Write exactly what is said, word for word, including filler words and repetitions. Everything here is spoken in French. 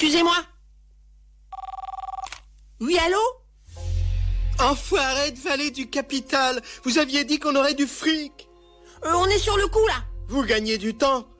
Excusez-moi. Oui, allô? Enfoiré de valet du capital. Vous aviez dit qu'on aurait du fric. Euh, on est sur le coup, là. Vous gagnez du temps.